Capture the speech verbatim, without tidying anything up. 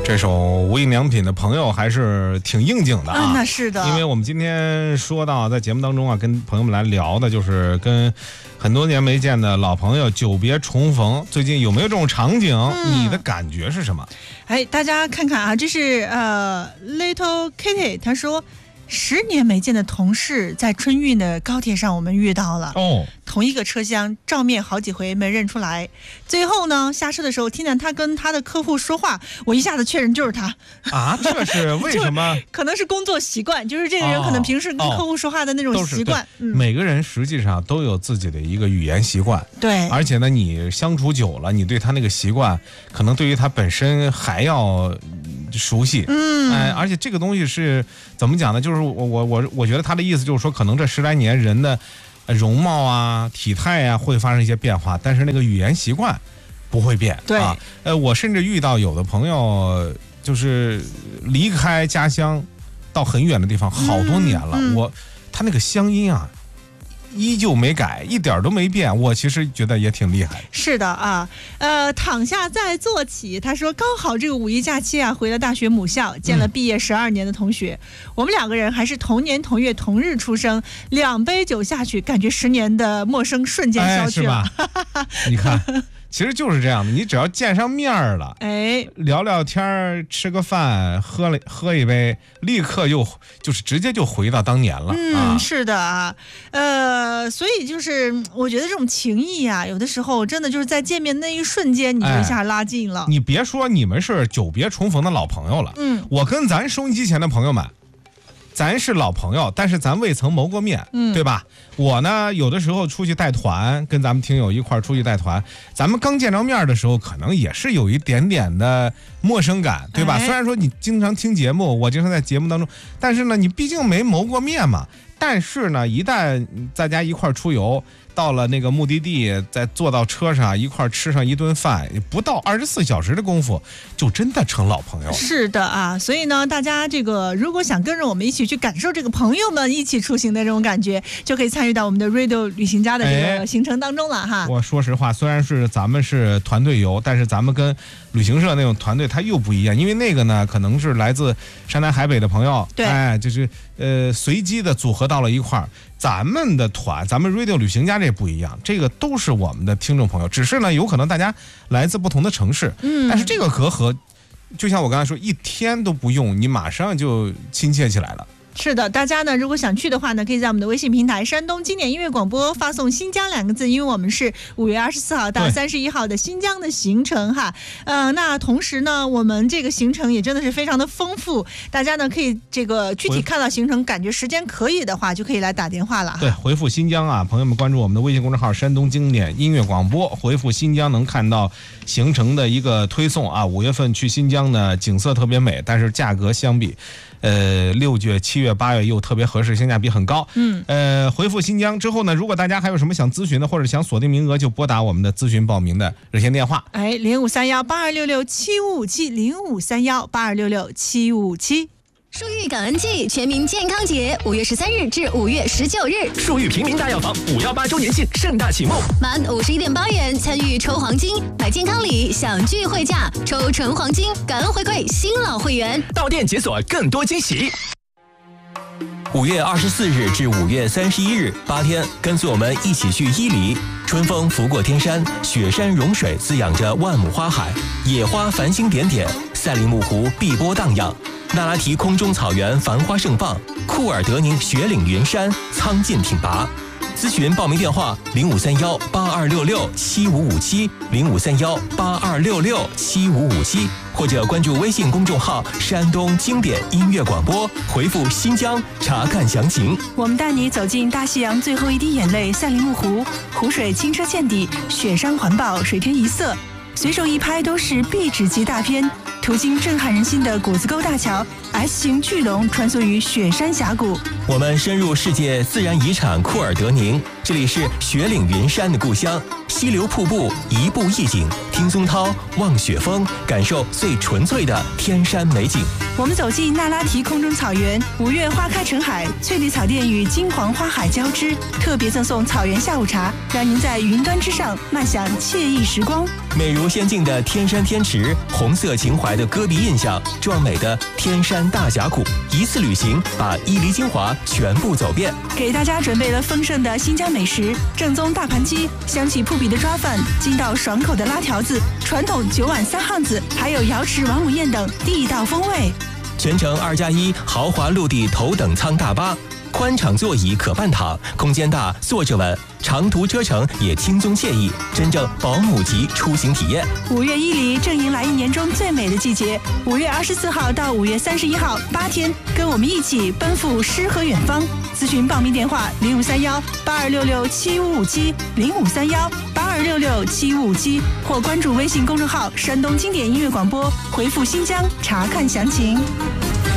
这首无印良品的朋友还是挺应景的啊、 嗯、那是的， 因为我们今天说到在节目当中啊，跟朋友们来聊的就是跟很多年没见的老朋友久别重逢，最近有没有这种场景、嗯、你的感觉是什么？ 哎，大家看看啊，这是呃 Little Kitty 他说十年没见的同事在春运的高铁上我们遇到了哦，同一个车厢照面好几回没认出来，最后呢下车的时候听见他跟他的客户说话，我一下子确认就是他啊，这是为什么？ 可能是工作习惯，就是这个人可能平时跟客户说话的那种习惯、哦哦嗯、每个人实际上都有自己的一个语言习惯， 对， 而且呢你相处久了，你对他那个习惯可能对于他本身还要熟悉，嗯，哎，而且这个东西是怎么讲呢？就是我我我我觉得他的意思就是说，可能这十来年人的容貌啊、体态啊会发生一些变化，但是那个语言习惯不会变。 对啊，呃，我甚至遇到有的朋友就是离开家乡到很远的地方好多年了，嗯嗯、我他那个乡音啊。依旧没改，一点都没变，我其实觉得也挺厉害。 是的啊，呃，躺下再坐起。他说，刚好这个五一假期啊，回了大学母校，见了毕业十二年的同学、嗯，我们两个人还是同年同月同日出生，两杯酒下去，感觉十年的陌生瞬间消去了。 哎、是吧？你看。其实就是这样的，你只要见上面了，哎，聊聊天，吃个饭，喝了喝一杯，立刻又就是直接就回到当年了。 嗯， 啊、 是的啊，呃，所以就是我觉得这种情谊啊，有的时候真的就是在见面那一瞬间，你就一下拉近了。 哎、你别说你们是久别重逢的老朋友了，嗯，我跟咱收音机前的朋友们。咱是老朋友，但是咱未曾谋过面，嗯，对吧？我呢，有的时候出去带团，跟咱们听友一块儿出去带团，咱们刚见着面的时候，可能也是有一点点的陌生感，对吧？哎、虽然说你经常听节目，我经常在节目当中，但是呢，你毕竟没谋过面嘛。但是呢，一旦大家一块儿出游，到了那个目的地，再坐到车上一块儿吃上一顿饭，不到二十四小时的功夫，就真的成老朋友了。 是的啊，所以呢，大家这个如果想跟着我们一起去感受这个朋友们一起出行的这种感觉，就可以参与到我们的 Radio 旅行家的这个行程当中了哈。 我说实话，虽然是咱们是团队游，但是咱们跟旅行社那种团队它又不一样，因为那个呢可能是来自山南海北的朋友， 对， 哎，就是呃随机的组合到了一块儿。咱们的团，咱们 Radio 旅行家这不一样，这个都是我们的听众朋友，只是呢有可能大家来自不同的城市，嗯，但是这个隔阂，就像我刚才说，一天都不用，你马上就亲切起来了。 是的，大家呢如果想去的话呢，可以在我们的微信平台山东经典音乐广播发送新疆两个字，因为我们是五月二十四号到三十一号的新疆的行程哈。呃，那同时呢，我们这个行程也真的是非常的丰富，大家呢可以这个具体看到行程，感觉时间可以的话，就可以来打电话了。 对，回复新疆啊，朋友们关注我们的微信公众号山东经典音乐广播，回复新疆能看到行程的一个推送啊。五月份去新疆呢，景色特别美，但是价格相比。呃，六月、七月、八月又特别合适，性价比很高。嗯，呃，回复新疆之后呢，如果大家还有什么想咨询的，或者想锁定名额，就拨打我们的咨询报名的热线电话。 哎，零五三幺八二六六七五五七，零五三幺八二六六七五五七。 树玉感恩季全民健康节，五月十三日至五月十九日， 树玉平民大药房五幺八周年庆盛大启幕， 满五十一点八元参与抽黄金，买健康礼享聚会价，抽纯黄金，感恩回馈新老会员， 到店解锁更多惊喜。 五月二十四日至五月三十一日，八天，跟随我们一起去伊犁。春风拂过天山，雪山融水滋养着万亩花海，野花繁星点点，赛里木湖碧波荡漾，那拉提空中草原繁花盛放，库尔德宁雪岭云山苍劲挺拔。咨询报名电话零五三幺八二六六七五五七，零五三幺八二六六七五五七，或者关注微信公众号山东经典音乐广播，回复新疆查看详情。 我们带你走进大西洋最后一滴眼泪赛里木湖，湖水清澈见底，雪山环抱，水天一色，随手一拍都是壁纸级大片。途经震撼人心的果子沟大桥， S 型巨龙穿梭于雪山峡谷。 我们深入世界自然遗产库尔德宁，这里是雪岭云山的故乡，溪流瀑布，一步一景，听松涛，望雪峰，感受最纯粹的天山美景。 我们走进那拉提空中草原，五月花开成海，翠绿草甸与金黄花海交织，特别赠送草原下午茶，让您在云端之上漫享惬意时光。 美如仙境的天山天池，红色情怀的戈壁印象，壮美的天山大峡谷，一次旅行把伊犁精华全部走遍。 给大家准备了丰盛的新疆美食，正宗大盘鸡，香气扑鼻的抓饭，筋道爽口的拉条子，传统九碗三汉子，还有瑶池王母宴等地道风味。 全程二加一豪华陆地头等舱大巴，宽敞座椅可半躺，空间大，坐着稳，长途车程也轻松惬意，真正保姆级出行体验。 五月伊犁正迎来一年中最美的季节，五月二十四号到五月三十一号八天，跟我们一起奔赴诗和远方。咨询报名电话零五三幺八二六六七五五七零五三幺八二六六七五五七，或关注微信公众号山东经典音乐广播，回复新疆查看详情。